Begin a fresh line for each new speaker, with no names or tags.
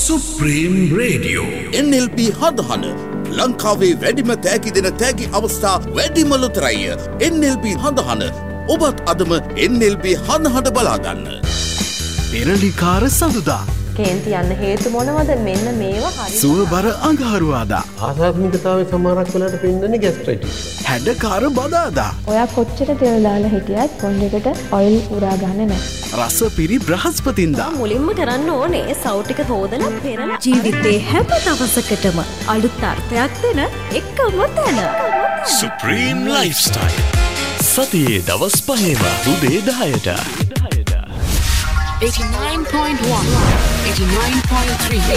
Supreme Radio
NLB හදහන ලංකාවේ වැඩිම තෑගි දෙන තෑගි අවස්ථා වැඩිම ලොතරැය NLB හදහන ඔබත් අදම NLB හදහට බලාගන්න.
පෙරලිකාර සඳුදා
කේන්ති යන්න හේතු මොනවද? මෙන්න මේවා හරි.
සුවබර අඟහරුවාදා
ආසාත්මිකතාවයේ සමහරක් වෙලාවට පෙන්නන්නේ ગેස්ට්‍රයිටිස්.
හැඩකාර බදාදා
ඔයා කොච්චර තෙල් දාලා හිටියත් කොණ්ඩෙකට ඔයිල් උරා ගන්න නැහැ.
රසපිරි බ්‍රහස්පතින්දා
මුලින්ම කරන්න ඕනේ සව් ටික හොදලා පෙරලා ජීවිතේ හැම දවසකටම අලුත් අර්ථයක් දෙන එකම තැන.
Supreme Lifestyle සතියේ දවස් 5ම උදේ 10ට
89.1 89.3